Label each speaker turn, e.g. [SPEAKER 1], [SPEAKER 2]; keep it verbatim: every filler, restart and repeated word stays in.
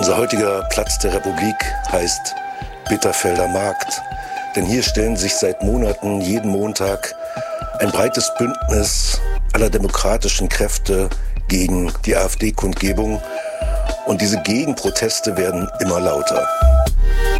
[SPEAKER 1] Unser heutiger Platz der Republik heißt Bitterfelder Markt. Denn hier stellen sich seit Monaten jeden Montag ein breites Bündnis aller demokratischen Kräfte gegen die AfD-Kundgebung. Und diese Gegenproteste werden immer lauter.